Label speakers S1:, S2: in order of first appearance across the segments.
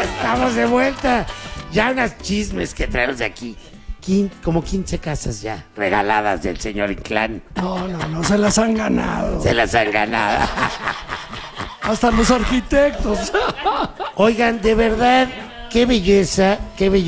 S1: Estamos de vuelta. Ya unas chismes que traemos de aquí. Como 15 casas ya regaladas del señor Inclán.
S2: No, se las han ganado.
S1: Se las han ganado.
S2: Hasta los arquitectos.
S1: Oigan, de verdad, qué belleza.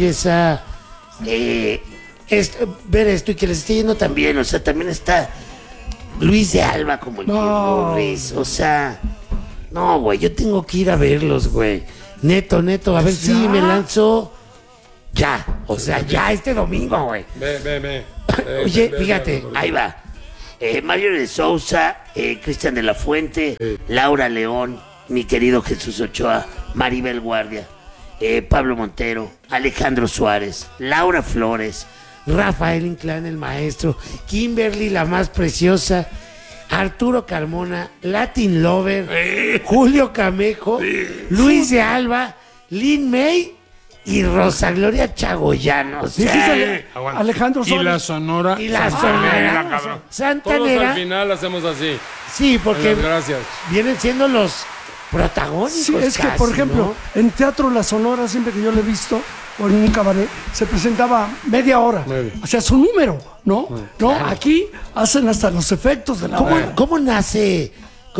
S1: Ver esto y que les esté yendo también. O sea, también está Luis de Alba como el Morris. O sea, no, güey, yo tengo que ir a verlos, güey. Neto, a ver si me lanzo. Ya, o sea, ya este domingo, güey.
S3: Ve.
S1: Oye, fíjate, ahí va. Mario de Sousa, Cristian de la Fuente, Laura León, mi querido Jesús Ochoa, Maribel Guardia, Pablo Montero, Alejandro Suárez, Laura Flores, Rafael Inclán, el maestro, Kimberly, la más preciosa, Arturo Carmona, Latin Lover, Julio Camejo, Luis de Alba, Lin May y Rosa Gloria Chagoyano. O sea,
S2: Alejandro Suárez.
S3: Y la Sonora.
S1: Y la Sonora.
S3: Todos
S1: Santanera.
S3: al final hacemos así.
S1: Sí, porque
S3: Gracias.
S1: vienen siendo los protagónicos.
S2: Sí, es que,
S1: casi,
S2: por ejemplo,
S1: ¿no?
S2: en Teatro La Sonora, siempre que yo lo he visto, o en un cabaret, se presentaba media hora. O sea, su número, ¿no? No,
S1: claro.
S2: Aquí hacen hasta los efectos de la obra.
S1: ¿Cómo nace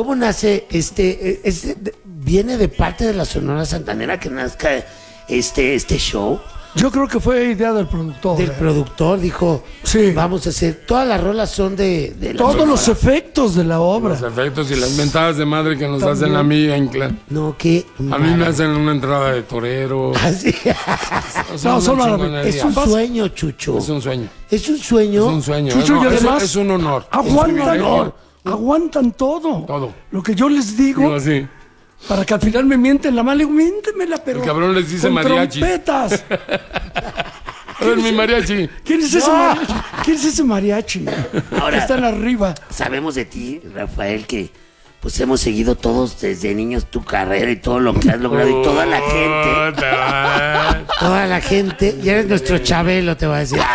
S1: viene de parte de la Sonora Santanera que nazca este show?
S2: Yo creo que fue idea del productor.
S1: Del productor, dijo,
S2: Sí.
S1: vamos a hacer, todas las rolas son de la
S2: Todos
S1: Sonora.
S2: los efectos de la obra.
S3: Los efectos y las mentadas de madre que nos
S2: También.
S3: hacen a mí en clan.
S1: No, que
S3: A mí me hacen una entrada de torero.
S1: Así.
S3: O sea,
S2: No,
S3: una
S2: solo a la-
S3: chingonería.
S1: Es un sueño, Chucho.
S3: Es un sueño.
S1: Es un sueño.
S3: Es un sueño.
S2: Chucho,
S3: No,
S2: y además-
S3: es un honor.
S2: Aguantan, aguantan todo.
S3: Todo.
S2: Lo que yo les digo,
S3: Digo así.
S2: para que al final me mienten la mala, miéntemela, pero
S3: El cabrón les dice
S2: con
S3: mariachis.
S2: trompetas.
S3: A ver, mi mariachi.
S2: ¿Quién es ese mariachi? ¿Quién es ese mariachi?
S1: Ahora-
S2: Están arriba.
S1: Sabemos de ti, Rafael, que pues hemos seguido todos desde niños tu carrera y todo lo que has logrado y toda la gente, y eres nuestro Chabelo, te voy a decir.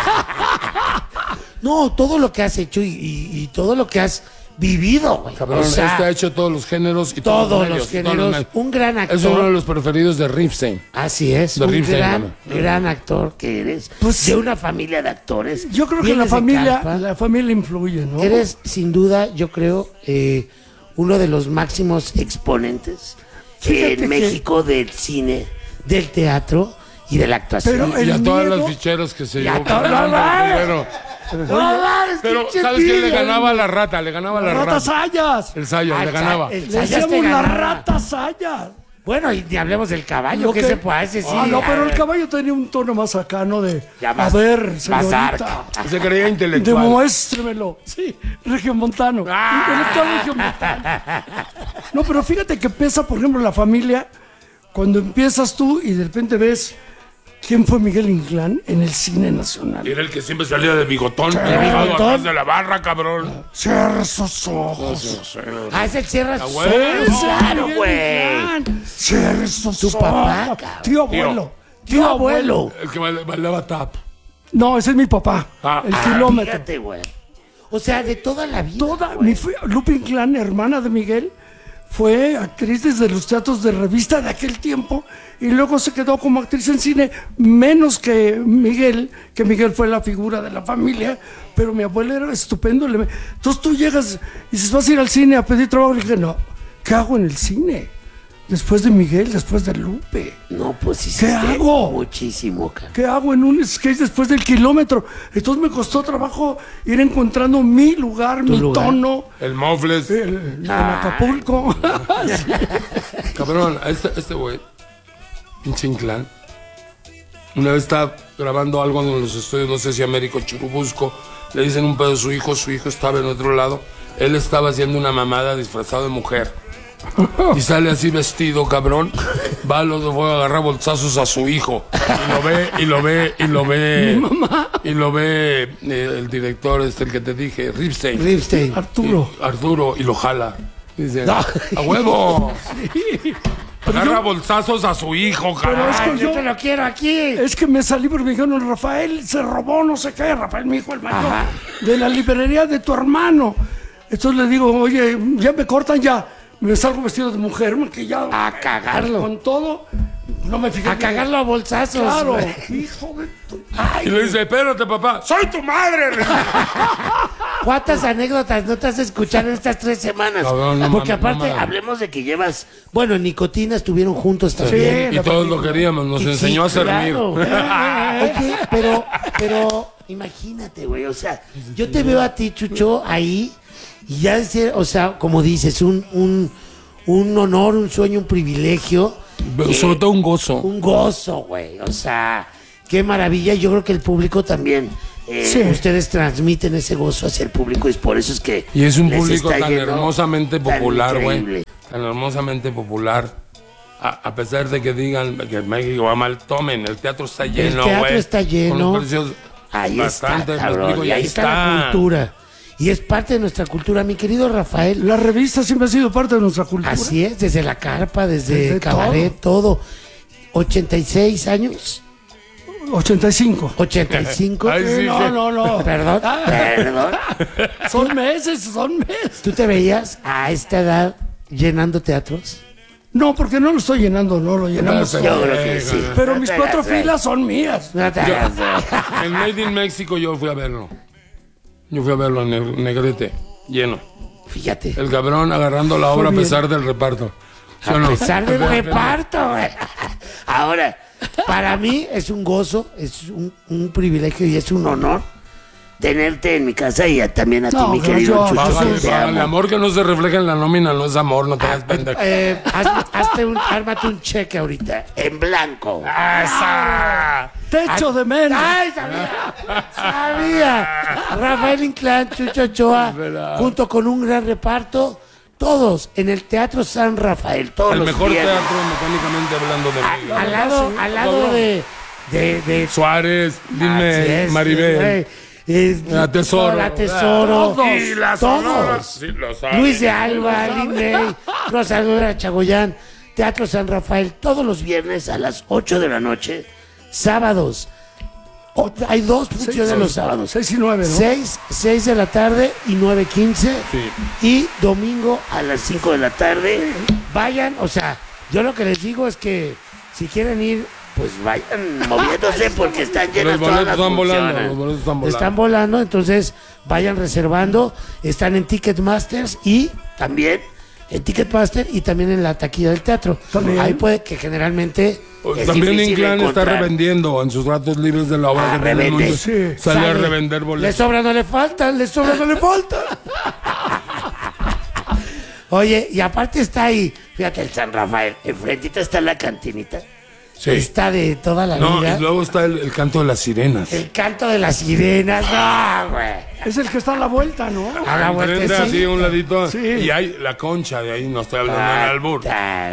S1: No, todo lo que has hecho y todo lo que has vivido, güey.
S3: Cabrón,
S1: O sea,
S3: ha hecho todos los géneros y
S1: todos
S3: medios,
S1: los géneros,
S3: medios.
S1: un gran actor.
S3: Es uno de los preferidos de Ripstein.
S1: Así es,
S3: De
S1: un
S3: Ripstein,
S1: gran actor que eres,
S2: Pues,
S1: de una familia de actores.
S2: Yo creo que
S1: Vienes de Carpa.
S2: la familia influye, ¿no?
S1: Eres, sin duda, yo creo, uno de los máximos exponentes
S2: Fíjate
S1: en
S2: que-
S1: México del cine, del teatro y de la actuación.
S2: Pero
S3: Y a
S2: el
S3: todas
S2: miedo-
S3: las ficheras que se
S1: Y a
S3: llevó.
S1: todas
S3: cabrón,
S1: las-
S3: pero pero,
S1: pinche
S3: ¿sabes quién le
S1: pillo.
S3: ganaba a la rata? Le ganaba a la
S2: ¡Rata
S3: rata.
S2: Sayas!
S3: El Sayo,
S1: Ah,
S3: le ganaba.
S1: el
S2: Le
S1: Sayas te
S2: decíamos la
S1: ganaba.
S2: rata Sayas.
S1: Bueno, y ni hablemos del caballo,
S2: Lo
S1: que
S2: que-
S1: se puede decir.
S2: Ah, no, pero el caballo tenía un tono más acá, ¿no? De,
S1: Ya
S2: a
S1: más-
S2: ver,
S1: más
S2: señorita,
S1: arca.
S3: Se creía intelectual.
S2: demuéstremelo. Sí, regiomontano. Intelectual regiomontano. No, pero fíjate que pesa, por ejemplo, la familia, cuando empiezas tú y de repente ves quién fue Miguel Inclán en el cine nacional.
S3: Era el que siempre salía de bigotón.
S1: bigotón.
S3: Atrás de la barra, cabrón.
S2: Cierra esos ojos.
S1: Ah, ese cierra sus
S3: güey.
S1: ojos. Claro,
S2: Miguel
S1: güey.
S2: Inclán. Cierra esos
S1: Tu
S2: ojos.
S1: papá, cabrón.
S2: Tío abuelo.
S1: Tío abuelo.
S3: El que bailaba tap.
S2: No, ese es mi papá.
S3: Ah.
S2: El
S1: Ah,
S2: kilómetro.
S1: fíjate, güey. O sea, de toda la vida.
S2: Toda,
S1: güey.
S2: Lupe Inclán, hermana de Miguel, fue actriz desde los teatros de revista de aquel tiempo y luego se quedó como actriz en cine, menos que Miguel fue la figura de la familia, pero mi abuela era estupendo. Entonces tú llegas y dices, vas a ir al cine a pedir trabajo. Le dije, no, ¿qué hago en el cine? Después de Miguel, después de Lupe.
S1: No, pues sí.
S2: ¿Qué hago?
S1: Muchísimo, cabrón.
S2: ¿Qué hago en un sketch después del kilómetro? Entonces me costó trabajo ir encontrando mi lugar, mi
S1: lugar.
S2: tono.
S3: El Mofles.
S2: En Acapulco.
S3: Cabrón, este güey, pinche Inclán, una vez estaba grabando algo en los estudios, no sé si Américo Churubusco, le dicen un pedo de su hijo estaba en otro lado, él estaba haciendo una mamada disfrazado de mujer. Y sale así vestido, cabrón, va a agarrar bolsazos a su hijo. Y lo ve el director, el que te dije, Ripstein.
S1: Ripstein.
S2: Arturo.
S3: Y lo jala. Dice,
S1: No.
S3: ¡a huevo! Agarra bolsazos a su hijo,
S2: Pero es
S3: cabrón.
S2: que
S1: Yo te lo quiero aquí.
S2: Es que me salí porque me dijeron, Rafael se robó no sé qué, Rafael, mi hijo, el mayor,
S1: Ajá.
S2: de la librería de tu hermano. Entonces le digo, oye, ya me cortan ya. Me salgo vestido de mujer, maquillado.
S1: A cagarlo.
S2: Con todo. no me fijé.
S1: A cagarlo a bolsazos.
S2: Claro,
S1: güey.
S2: hijo de...
S3: Y le dice, espérate, papá, soy tu madre.
S1: ¿Cuántas anécdotas no te has escuchado en estas 3 semanas?
S3: Cabrón, no
S1: Porque
S3: mames, no
S1: aparte,
S3: mames.
S1: hablemos de que llevas... Bueno, Nicotina estuvieron juntos también.
S3: Y todos lo queríamos, nos enseñó a ser
S1: claro.
S3: amigos.
S1: Oye, pero imagínate, güey, o sea, yo te veo a ti, Chucho, ahí, y ya decir, o sea, como dices, un honor, un sueño, un privilegio.
S3: Sobre todo un gozo.
S1: Un gozo, güey, o sea, qué maravilla. Yo creo que el público también,
S2: Sí.
S1: ustedes transmiten ese gozo hacia el público y por eso es que...
S3: Y es un
S1: les
S3: público
S1: está
S3: tan
S1: yendo
S3: hermosamente
S1: tan
S3: popular, güey.
S1: increíble.
S3: Tan hermosamente popular. A pesar de que digan que México va mal, tomen, el teatro está lleno, güey.
S1: El teatro está lleno.
S3: Con los precios
S1: Ahí
S3: bastante,
S1: está,
S3: me
S1: cabrón,
S3: explico,
S1: y ahí está la cultura. Y es parte de nuestra cultura, mi querido Rafael.
S2: La revista siempre ha sido parte de nuestra cultura.
S1: Así es, desde la carpa, desde
S2: Desde
S1: cabaret, todo. 86 años,
S2: 85.
S1: 85.
S3: Ay, sí,
S2: No.
S1: Perdón.
S2: Son meses.
S1: ¿Tú te veías a esta edad llenando teatros?
S2: No, porque no lo estoy llenando, no lo llenamos.
S3: Yo
S1: Yo creo que sí.
S2: Pero
S1: No
S2: mis
S1: te
S2: 4
S1: hagas, güey.
S2: filas son mías.
S1: No te hagas, güey.
S3: En Made in México yo fui a verlo. Yo fui a verlo en el Negrete, lleno.
S1: Fíjate.
S3: El cabrón agarrando la obra a
S2: bien.
S3: pesar del reparto. ¿Sí o
S1: A
S3: no?
S1: pesar del reparto, güey. Ahora, para mí es un gozo, es un privilegio y es un honor tenerte en mi casa y también a ti,
S2: No,
S1: mi querido
S2: yo-
S1: Chucho.
S3: Bájale,
S1: te
S3: bájale.
S1: amo.
S3: Amor que no se refleja en la nómina no es amor, no te hagas pendejo.
S1: Ármate un cheque ahorita, en blanco.
S2: Te echo de menos.
S1: ¡Ay, sabía! Rafael Inclán, Chucho Ochoa, junto con un gran reparto, todos en el Teatro San Rafael, todos
S3: El
S1: los
S3: mejor
S1: viernes.
S3: teatro mecánicamente hablando de México.
S1: Al lado de
S3: Suárez,
S1: Así
S3: dime,
S1: es,
S3: Maribel.
S1: güey.
S3: La Tesoro.
S1: La Tesoro.
S2: Todos.
S3: Y la Sonora.
S1: Todos.
S3: Sí, lo saben.
S1: Luis de Alba, Linney, Rosalora Chagoyán, Teatro San Rafael, todos los viernes a las 8 de la noche, sábados. Hay 2 funciones los sábados.
S2: 6 y 9, ¿no?
S1: 6 de la tarde y 9:15.
S3: Sí.
S1: Y domingo a las 5 de la tarde. Vayan, o sea, yo lo que les digo es que si quieren ir, pues vayan moviéndose porque están llenas
S3: Los
S1: todas
S3: boletos
S1: las
S3: están volando.
S1: funciones.
S3: Los boletos están volando.
S1: Están volando, entonces vayan reservando. Están en Ticketmasters y también en Ticketmaster y también en la taquilla del teatro.
S2: También.
S1: Ahí puede que generalmente es
S3: También
S1: difícil
S3: Inclán está
S1: encontrar.
S3: revendiendo en sus ratos libres de la obra.
S1: Ah,
S3: que tiene
S1: revende.
S3: mucho.
S2: Sí.
S3: Sale a revender
S1: Le
S3: boletos.
S1: sobra, no le falta, le sobra, no le falta. Oye, y aparte está ahí, fíjate el San Rafael, enfrentito está la cantinita.
S3: Sí.
S1: Está de toda la
S3: No,
S1: vida.
S3: y luego está el canto de las sirenas.
S1: El canto de las sirenas, no, güey.
S2: Es el que está a la vuelta, ¿no?
S1: A la
S3: Enfrente,
S1: vuelta,
S3: así a un ladito.
S2: Sí.
S3: Y hay la concha de ahí, no estoy hablando del albur.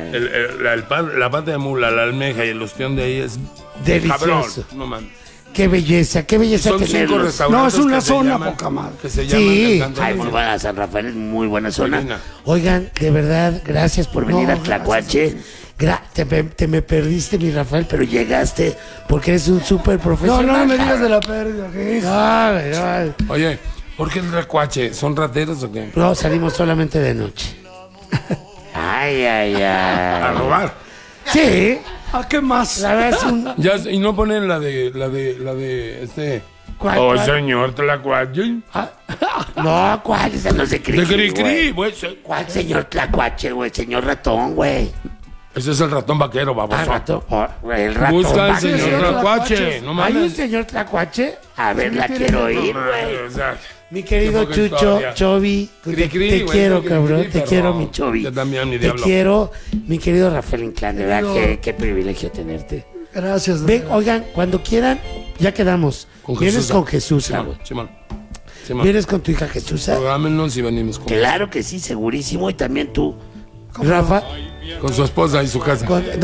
S3: La pata de mula, la almeja y el ostión de ahí es
S1: Delicioso.
S3: cabrón. No mames.
S1: Qué belleza
S3: Son 5
S1: tenerlos.
S3: restaurantes.
S2: No, es una
S3: que se
S2: zona
S3: llaman-
S2: poca madre.
S3: Que se llaman
S1: Sí,
S3: el canto de
S1: ay,
S3: las
S1: muy buena San Rafael, es muy buena zona.
S3: linda.
S1: Oigan, de verdad, gracias por venir
S2: No,
S1: a Tlacuache. Te me perdiste, mi Rafael, pero llegaste porque eres un súper
S2: No,
S1: profesional.
S2: no me digas de la pérdida. ¿Qué?
S1: Ay, ay.
S3: Oye, ¿por qué el recuache? ¿Son rateros o qué?
S1: No, salimos solamente de noche. Ay, ay,
S3: A
S1: ay.
S3: robar.
S1: Sí,
S2: ¿A qué más?
S1: la verdad es un...
S3: Ya, y no ponen la de este.
S1: ¿Cuál,
S3: Oh,
S1: cuál?
S3: señor Tlacuache.
S1: Ah, no, ¿cuál? Esa no se
S3: De Cricri, güey.
S1: ¿Cuál señor Tlacuache, güey? Señor ratón, güey.
S3: Ese es el ratón vaquero,
S1: Ah,
S3: baboso.
S1: ratón. Oh, el ratón.
S3: Busca al
S1: vaquero.
S3: señor Tlacuache.
S2: Tlacuache.
S3: No
S1: ¿Hay un
S3: mames.
S1: señor Tlacuache? A ver, la
S2: tiene
S1: quiero
S2: razón.
S1: oír, güey.
S3: O sea,
S1: Mi querido
S3: qué poca
S1: Chucho,
S3: historia.
S1: Chovi,
S3: Cri, cri,
S1: te
S3: güey,
S1: quiero,
S3: cri,
S1: cabrón,
S3: cri,
S1: te
S3: perro.
S1: quiero, mi Chovi.
S3: Yo también, mi
S1: Te
S3: diablo.
S1: quiero, mi querido Rafael Inclán, de verdad,
S2: Querido.
S1: qué privilegio tenerte.
S2: Gracias.
S1: Ven, oigan, cuando quieran, ya quedamos.
S3: Con
S1: Vienes
S3: Jesús.
S1: con Jesús,
S3: Simón,
S1: güey.
S3: Simón. Simón.
S1: Vienes con tu hija Jesús.
S3: Prográmenos y venimos con,
S1: Claro que sí, segurísimo. Y también tú, Rafa.
S3: con su esposa y su casa.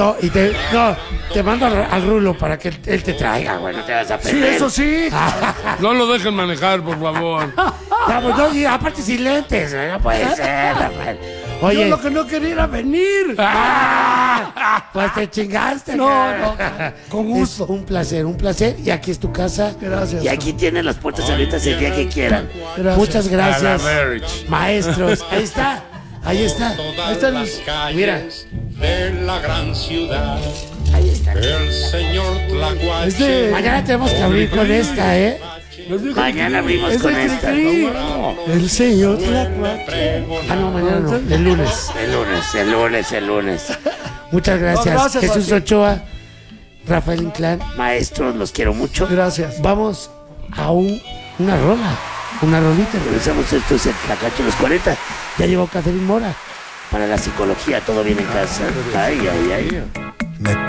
S1: Te mando al Rulo para que él te traiga, güey, no te vas a
S2: Sí,
S1: perder.
S2: eso sí.
S3: No lo dejen manejar, por favor.
S1: No, pues no, y aparte sin lentes, güey, no puede ser, Rafael.
S2: Yo
S1: Oye,
S2: lo que no quería era venir.
S1: pues te chingaste.
S2: No,
S1: cabrón.
S2: con gusto.
S1: Es un placer. Y aquí es tu casa.
S2: Gracias.
S1: Y aquí tienen las puertas abiertas el día que quieran.
S2: Gracias.
S1: Muchas gracias,
S3: A la Verge.
S1: maestros. Ahí está.
S2: Ahí está el...
S1: Mira.
S4: De la gran ciudad.
S1: Ahí está.
S4: El señor Tlacuache.
S2: Es de-
S1: Mañana tenemos que abrir con esta, ¿eh? Mañana abrimos
S2: Es
S1: con
S2: de
S1: esta.
S2: Cricri. El señor Tlacuache.
S1: Ah, no, mañana no. El lunes. El lunes. Muchas gracias.
S2: No, gracias a
S1: Jesús
S2: ti.
S1: Ochoa, Rafael Inclán, maestros, los quiero mucho.
S2: Gracias.
S1: Vamos a una rolita. Regresamos, esto es el Tlacacho de los 40. Ya llegó Catherine Mora para la psicología, todo bien en casa. Ay.